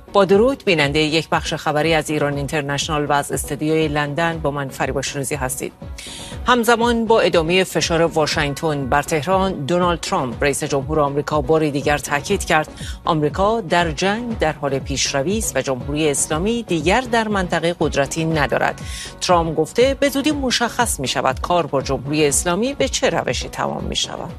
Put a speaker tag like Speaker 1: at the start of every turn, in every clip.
Speaker 1: با درود بیننده یک بخش خبری از ایران اینترنشنال و از استودیوی لندن با من فریبا شیرازی هستید. همزمان با ادامه فشار واشنگتن بر تهران، دونالد ترامپ رئیس جمهور آمریکا بار دیگر تاکید کرد آمریکا در جنگ در حال پیشروی است و جمهوری اسلامی دیگر در منطقه قدرتی ندارد. ترامپ گفته به زودی مشخص می شود کار با جمهوری اسلامی به چه روشی تمام می شود.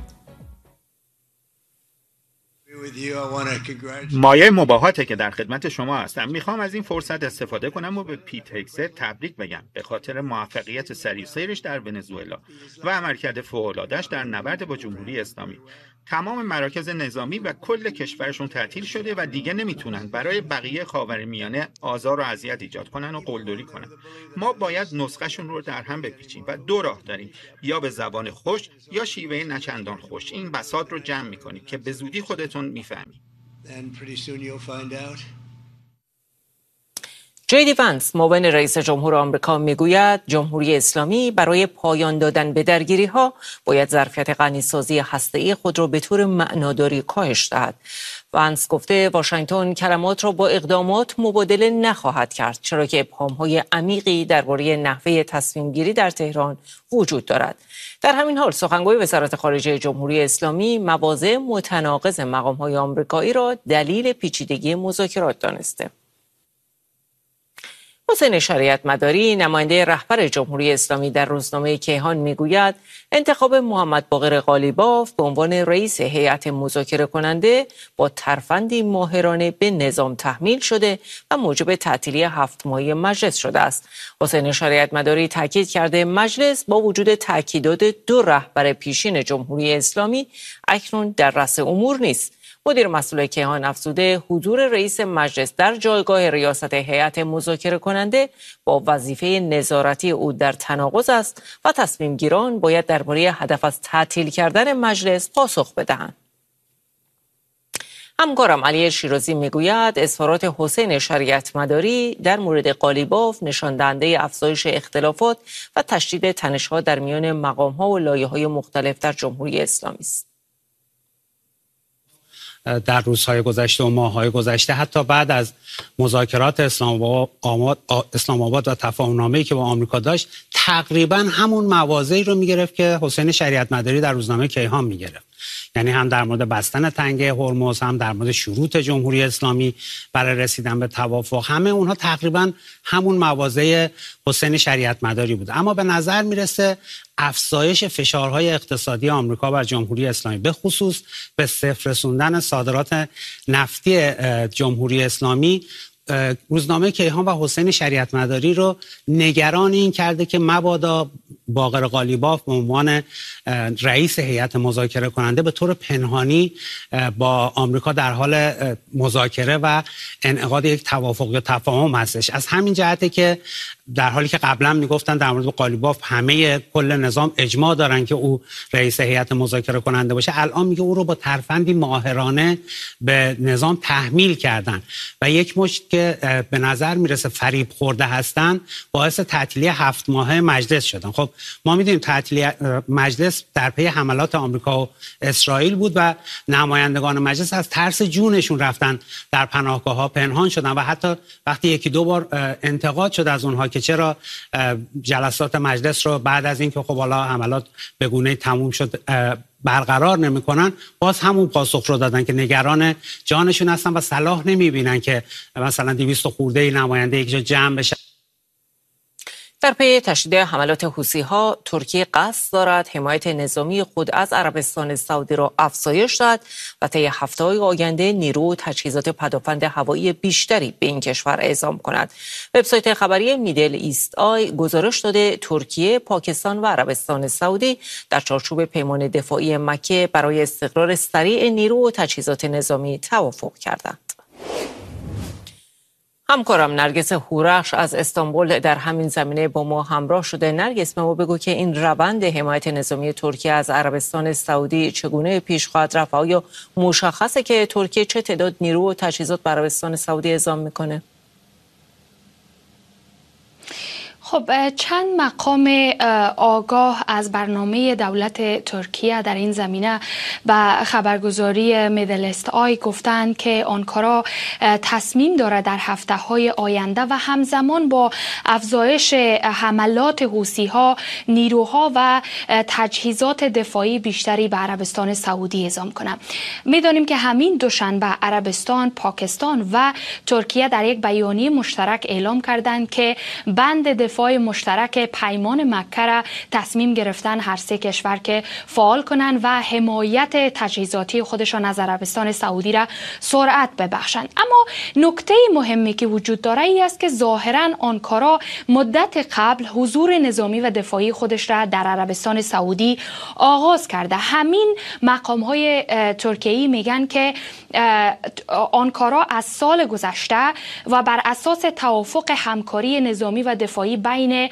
Speaker 2: مایه مباهاته که در خدمت شما هستم. میخوام از این فرصت استفاده کنم و به پیت هگست تبریک بگم به خاطر موفقیت سریع سیرش در ونزوئلا و عملکرد فوق‌العاده‌اش در نبرد با جمهوری اسلامی. تمام مراکز نظامی و کل کشورشون تعطیل شده و دیگه نمیتونن برای بقیه خاورمیانه آزار و اذیت ایجاد کنن و قلدری کنن. ما باید نسخه‌شون رو در هم بپیچیم و دو راه داریم، یا به زبان خوش یا شیوه نچندان خوش. این بساط رو جمع میکنیم که به زودی خودتون میفهمید.
Speaker 1: جی دی ونس معاون رئیس جمهور آمریکا میگوید جمهوری اسلامی برای پایان دادن به درگیری‌ها باید ظرفیت غنیسازی هسته‌ای خود را به طور معناداری کاهش دهد. ونس گفته واشنگتن کلمات را با اقدامات مبادله نخواهد کرد، چرا که ابهام‌های عمیقی درباره نحوه تصمیم گیری در تهران وجود دارد. در همین حال سخنگوی وزارت خارجه جمهوری اسلامی مواضع متناقض مقام‌های آمریکایی را دلیل پیچیدگی مذاکرات دانسته. حسین شریعت مداری نماینده رهبر جمهوری اسلامی در روزنامه کیهان میگوید انتخاب محمد باقر قالیباف به عنوان رئیس هیئت مذاکره کننده با ترفندی ماهرانه به نظام تحمیل شده و موجب تعطیلی 7 ماهه مجلس شده است. حسین شریعت مداری تاکید کرده مجلس با وجود تاکیدات 2 رهبر پیشین جمهوری اسلامی اکنون در رأس امور نیست. مدیر مسئول کیهان افزوده حضور رئیس مجلس در جایگاه ریاست هیئت مذاکره کننده با وظیفه نظارتی او در تناقض است و تصمیم گیران باید درباره هدف از تعطیل کردن مجلس پاسخ بدهند. همکارم علی شیرازی میگوید اظهارات حسین شریعت مداری در مورد قالیباف نشان دهنده افزایش اختلافات و تشدید تنش‌ها در میان مقام‌ها و لایه‌های مختلف در جمهوری اسلامی است.
Speaker 3: در روزهای گذشته و ماه‌های گذشته حتی بعد از مذاکرات اسلام آباد و تفاهم‌نامه‌ای که با آمریکا داشت تقریبا همون مواضعی رو می‌گرفت که حسین شریعت مداری در روزنامه کیهان می‌گرفت. یعنی هم در مورد بستن تنگه هرمز، هم در مورد شروط جمهوری اسلامی برای رسیدن به توافق، همه اونها تقریبا همون مواضع حسین شریعت مداری بود. اما به نظر میرسه افزایش فشارهای اقتصادی آمریکا بر جمهوری اسلامی به خصوص به صفر رسوندن صادرات نفتی جمهوری اسلامی روزنامه کیهان و حسین شریعت مداری رو نگران این کرده که مبادا باقر قالیباف به عنوان رئیس هیئت مذاکره کننده به طور پنهانی با آمریکا در حال مذاکره و انعقاد یک توافق یا تفاهم هستش. از همین جهته که در حالی که قبلا میگفتن در مورد قالیباف همه کل نظام اجماع دارن که او رئیس هیئت مذاکره کننده باشه، الان میگه او رو با ترفندی ماهرانه به نظام تحمیل کردن و یک مشت که به نظر میرسه فریب خورده هستن باعث تعطیلی 7 ماهه مجلس شدن. خب ما میدونیم تعطیلی مجلس در پی حملات آمریکا و اسرائیل بود و نمایندگان مجلس از ترس جونشون رفتن در پناهگاه‌ها پنهان شدن و حتی وقتی 1-2 بار انتقاد شد از اونها که چرا جلسات مجلس رو بعد از اینکه خب حالا حملات به گونه‌ای تموم شد برقرار نمی‌کنن، باز همون پاسخ رو دادن که نگران جانشون هستن و صلاح نمی‌بینن که مثلا 200 خورده نماینده یک جا جمع بشن.
Speaker 1: در پی تشدید حملات حوثی‌ها ترکیه قصد دارد حمایت نظامی خود از عربستان سعودی را افزایش دهد و طی هفته‌های آینده نیرو و تجهیزات پدافند هوایی بیشتری به این کشور اعزام کند. وبسایت خبری میدل ایست آی گزارش داده ترکیه، پاکستان و عربستان سعودی در چارچوب پیمان دفاعی مکه برای استقرار سریع نیرو و تجهیزات نظامی توافق کردند. همکارم نرگس هورخش از استانبول در همین زمینه با ما همراه شده. نرگس، به ما بگو که این روند حمایت نظامی ترکیه از عربستان سعودی چگونه پیش خواهد رفت؟ آیا مشخصه که ترکیه چه تعداد نیرو و تجهیزات به عربستان سعودی اعزام میکنه؟
Speaker 4: خب چند مقام آگاه از برنامه دولت ترکیه در این زمینه و خبرگزاری میدل ایست آی گفتند که آنکارا تصمیم دارد در هفته‌های آینده و همزمان با افزایش حملات حوثی‌ها نیروها و تجهیزات دفاعی بیشتری به عربستان سعودی اعزام کنند. می‌دانیم که همین دوشنبه عربستان، پاکستان و ترکیه در یک بیانیه مشترک اعلام کردند که بند دفاع مشترک پیمان مکه را تصمیم گرفتن هر سه کشور که فعال کنند و حمایت تجهیزاتی خودشان از عربستان سعودی را سرعت ببخشند. اما نکته مهمی که وجود داره ای است که ظاهرا آنکارا مدت قبل حضور نظامی و دفاعی خودش را در عربستان سعودی آغاز کرده. همین مقام های ترکیه‌ای میگن که آنکارا از سال گذشته و بر اساس توافق همکاری نظامی و دفاعی بین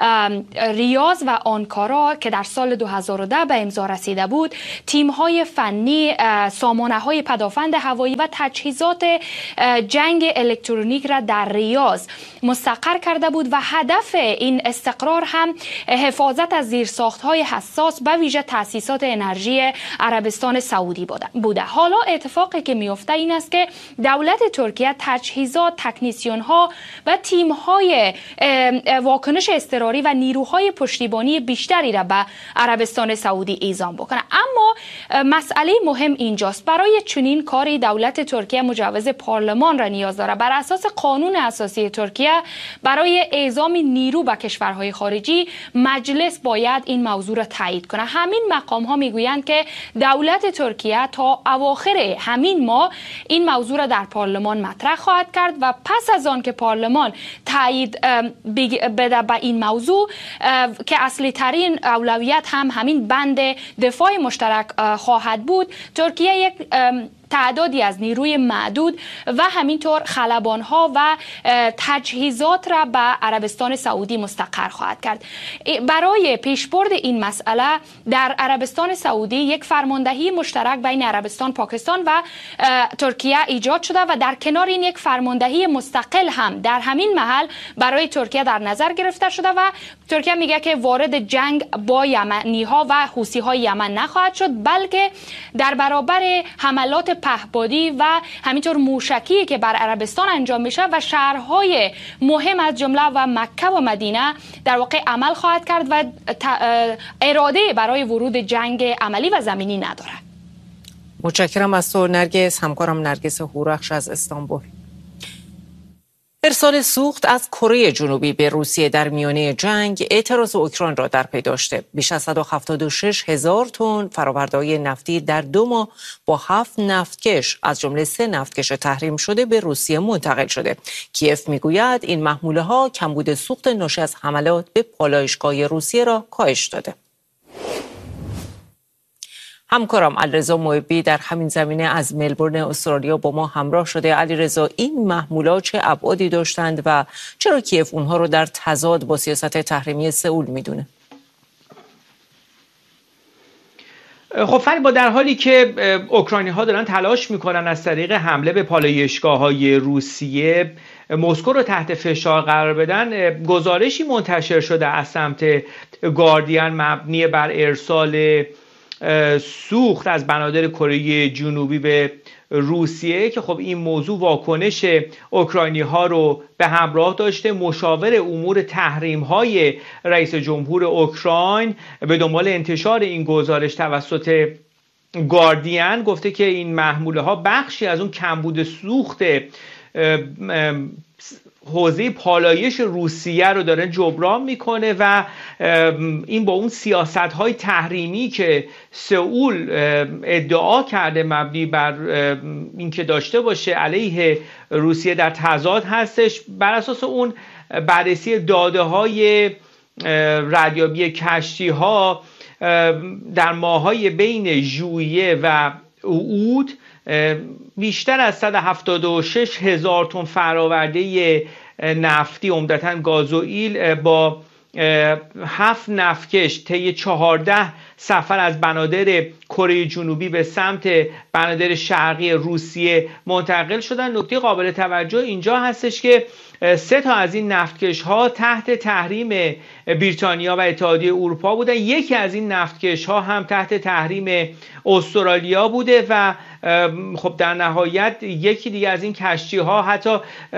Speaker 4: ریاض و آنکارا که در سال 2010 به امضا رسیده بود، تیم‌های فنی، سامانه‌های پدافند هوایی و تجهیزات جنگ الکترونیک را در ریاض مستقر کرده بود و هدف این استقرار هم حفاظت از زیرساخت‌های حساس به ویژه تأسیسات انرژی عربستان سعودی بوده. حالا اتفاقی که میفته این است که دولت ترکیه تجهیزات، تکنیسیون‌ها و تیم‌های واکنش اضطراری و نیروهای پشتیبانی بیشتری را به عربستان سعودی اعزام بکنه. اما مسئله مهم اینجاست، برای چنین کاری دولت ترکیه مجوز پارلمان را نیاز داره. بر اساس قانون اساسی ترکیه برای اعزام نیرو به کشورهای خارجی مجلس باید این موضوع را تایید کنه. همین مقام ها میگویند که دولت ترکیه تا اواخر همین ماه این موضوع را در پارلمان مطرح خواهد کرد و پس از آن که پارلمان تایید بده به این موضوع که اصلی ترین اولویت هم همین بند دفاع مشترک خواهد بود، ترکیه یک تعدادی از نیروی معدود و همینطور خلبانها و تجهیزات را به عربستان سعودی مستقر خواهد کرد. برای پیشبرد این مسئله در عربستان سعودی یک فرماندهی مشترک بین عربستان، پاکستان و ترکیه ایجاد شده و در کنار این یک فرماندهی مستقل هم در همین محل برای ترکیه در نظر گرفته شده و ترکیه میگه که وارد جنگ با یمنی ها و حوثی های یمن نخواهد شد، بلکه در برابر حملات پهپادی و همینطور موشکی که بر عربستان انجام میشه و شهرهای مهم از جمله و مکه و مدینه در واقع عمل خواهد کرد و اراده برای ورود جنگ عملی و زمینی نداره.
Speaker 1: متشکرم از تو نرگس. همکارم نرگس هورخش از استانبول. ارسال سوخت از کره جنوبی به روسیه در میانه جنگ اعتراض اوکراین را در پی داشته. بیش از 176,000 تن فرآورده‌های نفتی در 2 ماه با 7 نفتکش از جمله 3 نفتکش تحریم شده به روسیه منتقل شده. کیف میگوید این محموله‌ها کمبود سوخت ناشی از حملات به پالایشگاه روسیه را کاهش داده. همکارم علیرضا محبی در همین زمینه از ملبورن استرالیا با ما همراه شده. علیرضا، این محمولات چه ابعادی داشتند و چرا کیف اونها رو در تضاد با سیاست تحریمی سئول میدونه؟
Speaker 5: خب فریبا، در حالی که اوکراینی‌ها دارن تلاش میکنن از طریق حمله به پالایشگاه‌های روسیه مسکو رو تحت فشار قرار بدن، گزارشی منتشر شده از سمت گاردین مبنی بر ارسال سوخت از بنادر کره جنوبی به روسیه که خب این موضوع واکنش اوکراینی ها رو به همراه داشته. مشاور امور تحریم های رئیس جمهور اوکراین به دنبال انتشار این گزارش توسط گاردین گفته که این محموله ها بخشی از اون کمبود سوخت حوزه پالایش روسیه رو داره جبران میکنه و این با اون سیاست‌های تحریمی که سئول ادعا کرده مبنی بر اینکه داشته باشه علیه روسیه در تضاد هستش. بر اساس اون بررسی داده‌های ردیابی کشتی‌ها در ماه‌های بین ژوئیه و اوت بیشتر از 176,000 تن فرآورده نفتی عمدتاً گازوئیل با 7 نفتکش طی 14 سفر از بنادر کره جنوبی به سمت بنادر شرقی روسیه منتقل شدن. نکته قابل توجه اینجا هستش که 3 تا از این نفتکش ها تحت تحریم بریتانیا و اتحادیه اروپا بودن. یکی از این نفتکش ها هم تحت تحریم استرالیا بوده و خب در نهایت یکی دیگه از این کشتی ها حتی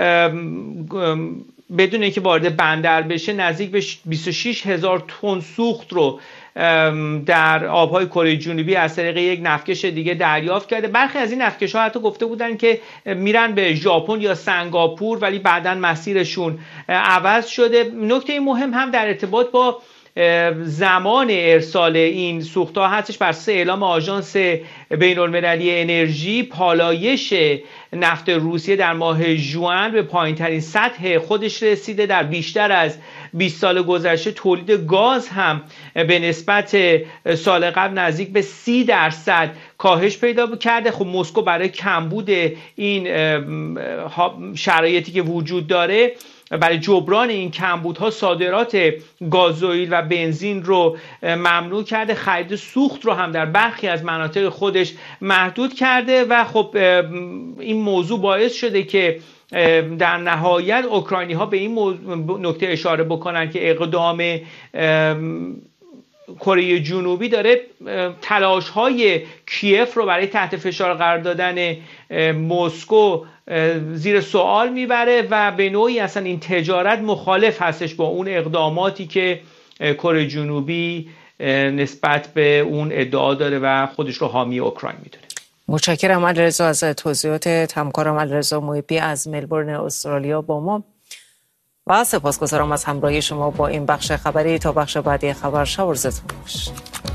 Speaker 5: بدون اینکه وارد بندر بشه نزدیک به 26,000 تن سوخت رو در آبهای کره جنوبی از طریق یک نفتکش دیگه دریافت کرده. برخی از این نفتکش‌ها حتی گفته بودن که میرن به ژاپن یا سنگاپور، ولی بعداً مسیرشون عوض شده. نکته مهم هم در ارتباط با زمان ارسال این سوخت‌ها هستش. بر اساس اعلام آژانس بین‌المللی انرژی، پالایش نفت روسیه در ماه ژوئن به پایین‌ترین سطح خودش رسیده. در بیشتر از 20 سال گذشته تولید گاز هم به نسبت سال قبل نزدیک به 30% کاهش پیدا کرده. خب مسکو برای کمبود این شرایطی که وجود داره، برای جبران این کمبودها صادرات گازوئیل و بنزین رو ممنوع کرده، خرید سوخت رو هم در برخی از مناطق خودش محدود کرده و خب این موضوع باعث شده که در نهایت اوکراینی ها به این نکته اشاره بکنن که اقدام کره جنوبی داره تلاش های کیف رو برای تحت فشار قرار دادن مسکو زیر سوال میبره و به نوعی اصلا این تجارت مخالف هستش با اون اقداماتی که کره جنوبی نسبت به اون ادعا داره و خودش رو حامی اوکراین میدونه.
Speaker 1: متشکرم علیرضا از توضیحات. همکارم علیرضا محبی از ملبورن استرالیا با ما و سپاسگزارم از همراهی شما با این بخش خبری. تا بخش بعدی خبر شب و روزتون خوش.